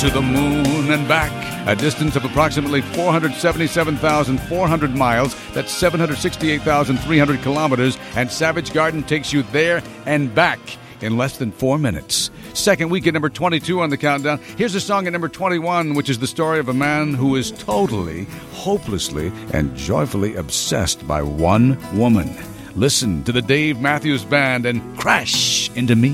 to the moon and back, a distance of approximately 477,400 miles. That's 768,300 kilometers, and Savage Garden takes you there and back in less than 4 minutes. Second week at number 22 on the countdown. Here's a song at number 21, which is the story of a man who is totally, hopelessly, and joyfully obsessed by one woman. Listen to the Dave Matthews Band and Crash Into Me.